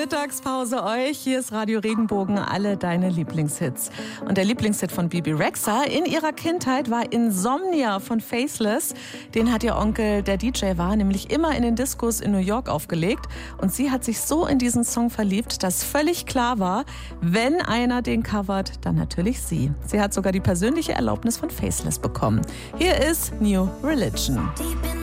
Mittagspause euch. Hier ist Radio Regenbogen, alle deine Lieblingshits. Und der Lieblingshit von Bebe Rexha in ihrer Kindheit war Insomnia von Faceless. Den hat ihr Onkel, der DJ war, nämlich immer in den Discos in New York aufgelegt. Und sie hat sich so in diesen Song verliebt, dass völlig klar war, wenn einer den covert, dann natürlich sie. Sie hat sogar die persönliche Erlaubnis von Faceless bekommen. Hier ist New Religion.